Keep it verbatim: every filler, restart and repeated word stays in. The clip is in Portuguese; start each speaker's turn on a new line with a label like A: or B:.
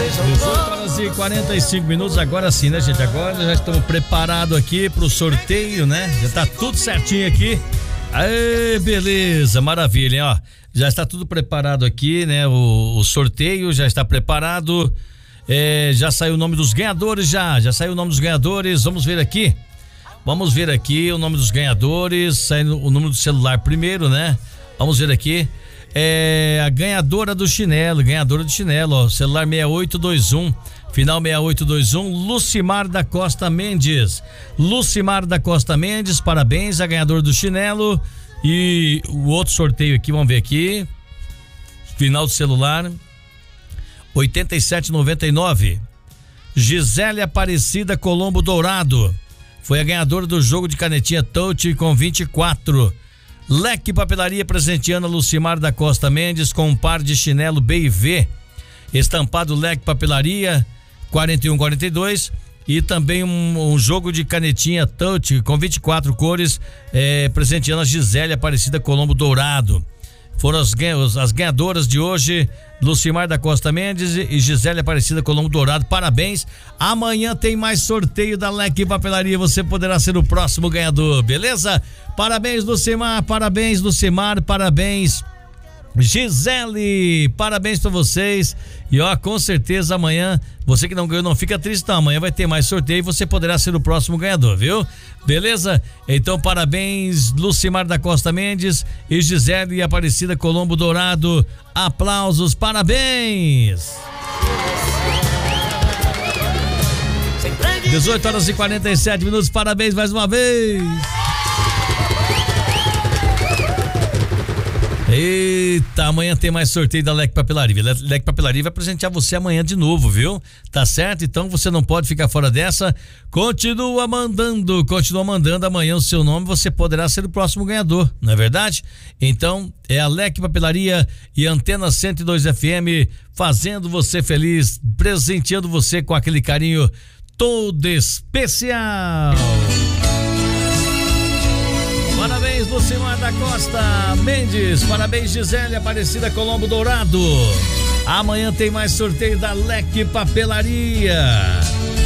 A: dezoito horas e quarenta e cinco minutos, agora sim, né, gente? Agora já estamos preparados aqui pro sorteio, né? Já tá tudo certinho aqui. Aê, beleza, maravilha, hein? Ó, já está tudo preparado aqui, né? O, o sorteio já está preparado. É, já saiu o nome dos ganhadores, já. Já saiu o nome dos ganhadores. Vamos ver aqui. Vamos ver aqui o nome dos ganhadores. Saindo o número do celular primeiro, né? Vamos ver aqui. É a ganhadora do chinelo, ganhadora do chinelo, ó, celular seis oito dois um, final seis oito dois um, Lucimar da Costa Mendes. Lucimar da Costa Mendes, parabéns, a ganhadora do chinelo. E o outro sorteio aqui, vamos ver aqui. Final do celular oitenta e sete noventa e nove. Gisele Aparecida Colombo Dourado foi a ganhadora do jogo de canetinha touch com vinte e quatro. Leque Papelaria presenteando a Lucimar da Costa Mendes com um par de chinelo B e V, estampado Leque Papelaria quarenta e um quarenta e dois, e também um, um jogo de canetinha touch com vinte e quatro cores, é, presenteando a Gisele Aparecida Colombo Dourado. Foram as, as ganhadoras de hoje, Lucimar da Costa Mendes e Gisele Aparecida Colombo Dourado. Parabéns. Amanhã tem mais sorteio da Leque Papelaria. Você poderá ser o próximo ganhador, beleza? Parabéns, Lucimar. Parabéns, Lucimar. Parabéns, Gisele. Parabéns pra vocês. E ó, com certeza amanhã, você que não ganhou, não fica triste, não. Amanhã vai ter mais sorteio e você poderá ser o próximo ganhador, viu? Beleza? Então, parabéns, Lucimar da Costa Mendes e Gisele Aparecida Colombo Dourado. Aplausos, parabéns! dezoito horas e quarenta e sete minutos, parabéns mais uma vez! Eita, amanhã tem mais sorteio da Leque Papelaria. Leque Papelaria vai presentear você amanhã de novo, viu? Tá certo? Então você não pode ficar fora dessa. Continua mandando, continua mandando amanhã o seu nome, você poderá ser o próximo ganhador, não é verdade? Então, é a Leque Papelaria e Antena cento e dois F M fazendo você feliz, presenteando você com aquele carinho todo especial. Parabéns, Lucimar da Costa Mendes. Parabéns, Gisele Aparecida Colombo Dourado. Amanhã tem mais sorteio da Leque Papelaria.